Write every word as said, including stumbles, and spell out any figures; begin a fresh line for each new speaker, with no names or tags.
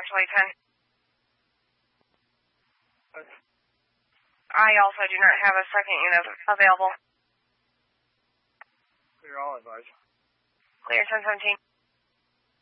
Charlie ten.
Okay.
I also do not have a second unit available.
Clear all advised.
Clear ten seventeen.